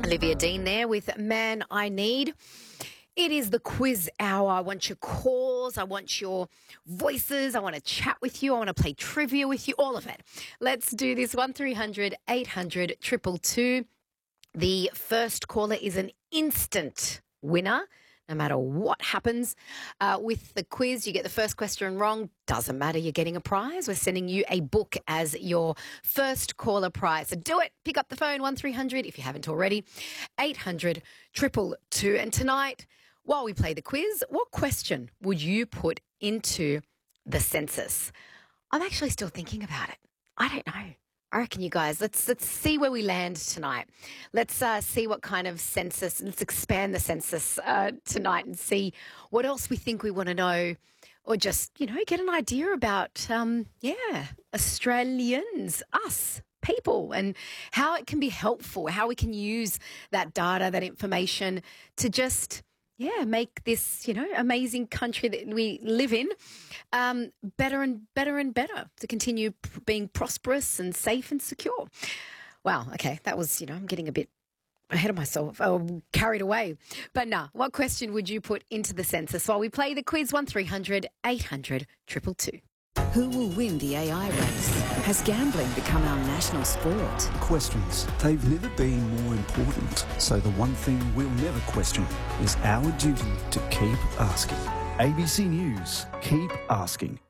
Olivia Dean there with Man I Need. It is the quiz hour. I want your calls. I want your voices. I want to chat with you. I want to play trivia with you, all of it. Let's do this. 1300 800 222. The first caller is an instant winner. No matter what happens with the quiz, you get the first question wrong. Doesn't matter, you're getting a prize. We're sending you a book as your first caller prize. So do it. Pick up the phone, 1300 if you haven't already, 800 222. And tonight, while we play the quiz, what question would you put into the census? I'm actually still thinking about it. I don't know. I reckon you guys, let's see where we land tonight. Let's see what kind of census, let's expand the census tonight and see what else we think we want to know, or just, get an idea about, Australians, us, people, and how it can be helpful, how we can use that data, that information to just make this, amazing country that we live in better and better and better, to continue being prosperous and safe and secure. Wow, okay, that was, I'm getting a bit ahead of myself, carried away. But what question would you put into the census while we play the quiz? 1300 800 222. Who will win the AI race? Has gambling become our national sport? Questions. They've never been more important. So the one thing we'll never question is our duty to keep asking. ABC News. Keep asking.